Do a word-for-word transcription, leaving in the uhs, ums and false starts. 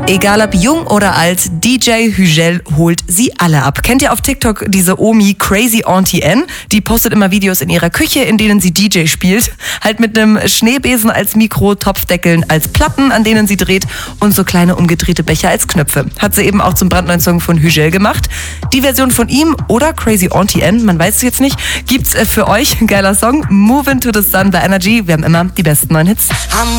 Egal ob jung oder alt, D J Hügel holt sie alle ab. Kennt ihr auf TikTok diese Omi Crazy Auntie N? Die postet immer Videos in ihrer Küche, in denen sie D J spielt. Halt mit einem Schneebesen als Mikro, Topfdeckeln als Platten, an denen sie dreht und so kleine umgedrehte Becher als Knöpfe. Hat sie eben auch zum brandneuen Song von Hügel gemacht. Die Version von ihm oder Crazy Auntie N, man weiß es jetzt nicht, gibt's für euch. Geiler Song. Move into the Sun bei Energy. Wir haben immer die besten neuen Hits.